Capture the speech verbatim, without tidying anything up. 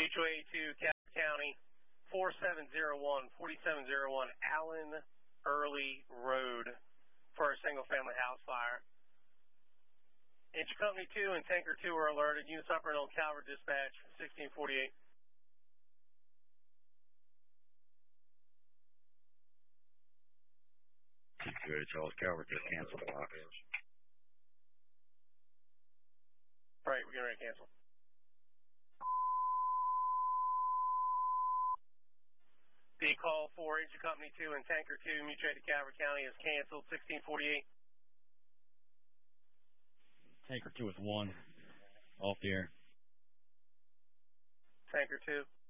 Mutual aid to Calvert County, four seven zero one, four seven zero one Allen Early Road for a single-family house fire. Engine Company two and Tanker two are alerted. Units operating on Calvert dispatch, sixteen forty-eight. Good, Charles. Calvert just canceled the box. All right, we're getting ready to cancel. The call for Engine Company two and Tanker two, Mutual aid to Calvert County is canceled, sixteen forty-eight. Tanker two with one, off the air. Tanker two.